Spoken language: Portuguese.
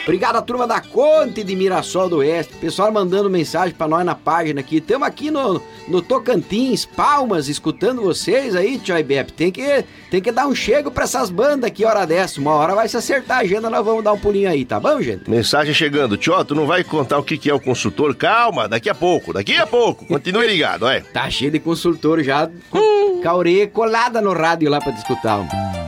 Obrigado a turma da Conte de Mirassol do Oeste. Pessoal mandando mensagem pra nós na página aqui. Estamos aqui no Tocantins, Palmas, escutando vocês aí, tio Ibep. Tem que dar um chego pra essas bandas aqui, hora dessa. Uma hora vai se acertar a agenda, nós vamos dar um pulinho aí, tá bom, gente? Mensagem chegando. Tio, tu não vai contar o que é o consultor? Calma, daqui a pouco. Continue ligado, é. Tá cheio de consultor já, com a orelha colada no rádio lá pra te escutar.